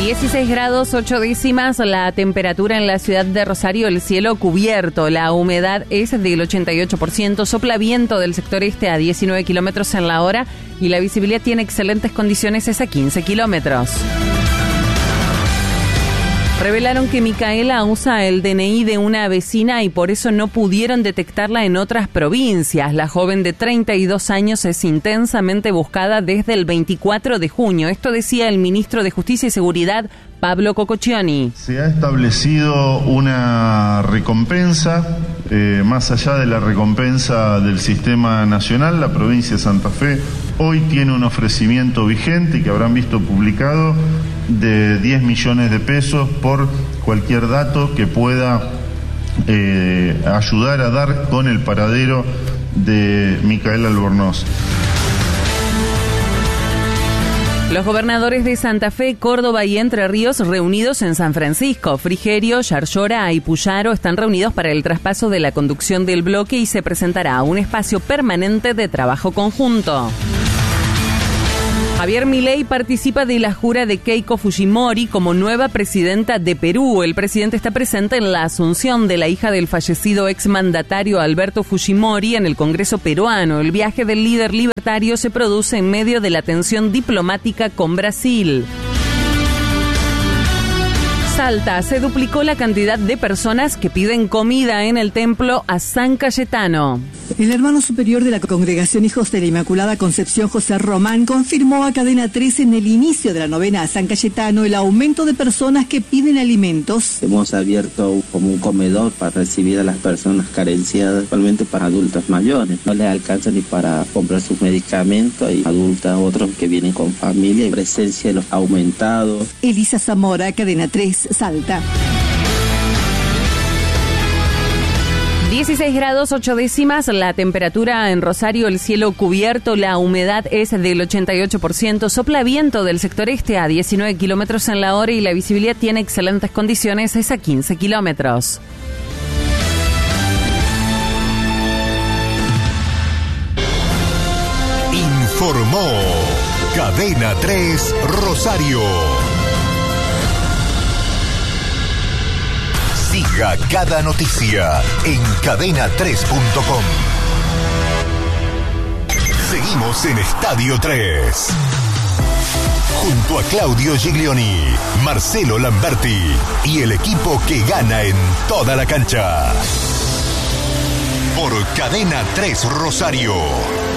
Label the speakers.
Speaker 1: 16 grados 8 décimas la temperatura en la ciudad de Rosario, el cielo cubierto, la humedad es del 88%, sopla viento del sector este a 19 kilómetros en la hora y la visibilidad tiene excelentes condiciones, es a 15 kilómetros. Revelaron que Micaela usa el DNI de una vecina y por eso no pudieron detectarla en otras provincias. La joven de 32 años es intensamente buscada desde el 24 de junio. Esto decía el ministro de Justicia y Seguridad, Pablo Cococcioni.
Speaker 2: Se ha establecido una recompensa, más allá de la recompensa del sistema nacional, la provincia de Santa Fe hoy tiene un ofrecimiento vigente y que habrán visto publicado de 10 millones de pesos por cualquier dato que pueda ayudar a dar con el paradero de Micaela Albornoz.
Speaker 1: Los gobernadores de Santa Fe, Córdoba y Entre Ríos reunidos en San Francisco. Frigerio, Yarlora y Puyaro están reunidos para el traspaso de la conducción del bloque y se presentará un espacio permanente de trabajo conjunto. Javier Milei participa de la jura de Keiko Fujimori como nueva presidenta de Perú. El presidente está presente en la asunción de la hija del fallecido exmandatario Alberto Fujimori en el Congreso peruano. El viaje del líder libertario se produce en medio de la tensión diplomática con Brasil. Salta, se duplicó la cantidad de personas que piden comida en el templo a San Cayetano.
Speaker 3: El hermano superior de la Congregación Hijos de la Inmaculada Concepción, José Román, confirmó a Cadena 3 en el inicio de la novena a San Cayetano el aumento de personas que piden alimentos.
Speaker 4: Hemos abierto como un comedor para recibir a las personas carenciadas, principalmente para adultos mayores. No les alcanza ni para comprar sus medicamentos. Hay adultas, otros que vienen con familia y presencia de los aumentados.
Speaker 3: Elisa Zamora, Cadena 3, Salta.
Speaker 1: 16 grados 8 décimas la temperatura en Rosario, el cielo cubierto, la humedad es del 88%, sopla viento del sector este a 19 kilómetros en la hora y la visibilidad tiene excelentes condiciones, es a 15 kilómetros.
Speaker 5: Informó Cadena 3 Rosario. Siga cada noticia en cadena3.com. Seguimos en Estadio 3. Junto a Claudio Giglioni, Marcelo Lamberti y el equipo que gana en toda la cancha. Por Cadena 3 Rosario.